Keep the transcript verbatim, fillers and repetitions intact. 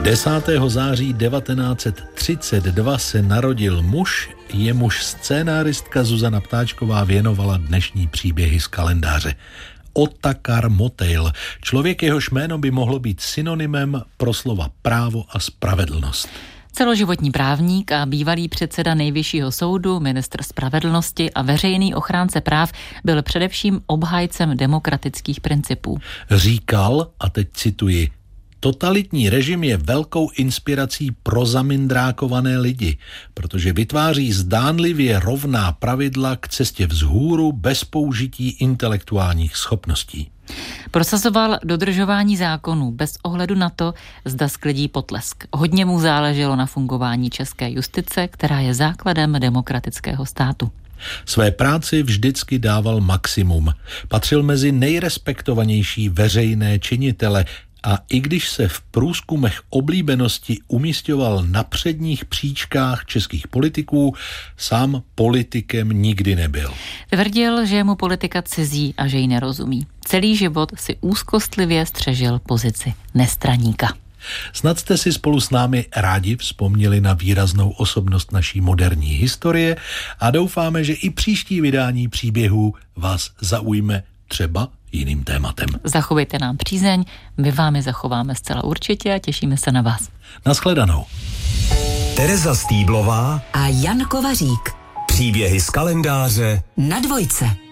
desátého září devatenáct set třicet dva se narodil muž, jemuž scénáristka Zuzana Ptáčková věnovala dnešní příběhy z kalendáře. Otakar Motejl, člověk, jehož jméno by mohlo být synonymem pro slova právo a spravedlnost. Celoživotní právník a bývalý předseda Nejvyššího soudu, ministr spravedlnosti a veřejný ochránce práv byl především obhájcem demokratických principů. Říkal, a teď cituji, totalitní režim je velkou inspirací pro zamindrákované lidi, protože vytváří zdánlivě rovná pravidla k cestě vzhůru bez použití intelektuálních schopností. Prosazoval dodržování zákonů bez ohledu na to, zda sklidí potlesk. Hodně mu záleželo na fungování české justice, která je základem demokratického státu. Své práci vždycky dával maximum. Patřil mezi nejrespektovanější veřejné činitele a i když se v průzkumech oblíbenosti umísťoval na předních příčkách českých politiků, sám politikem nikdy nebyl. Tvrdil, že je mu politika cizí a že ji nerozumí. Celý život si úzkostlivě střežil pozici nestraníka. Snad jste si spolu s námi rádi vzpomněli na výraznou osobnost naší moderní historie a doufáme, že i příští vydání příběhů vás zaujme třeba jiným tématem. Zachovejte nám přízeň, my vám je zachováme zcela určitě a těšíme se na vás. Naschledanou. Tereza Stýblová a Jan Kovařík. Příběhy z kalendáře na Dvojce.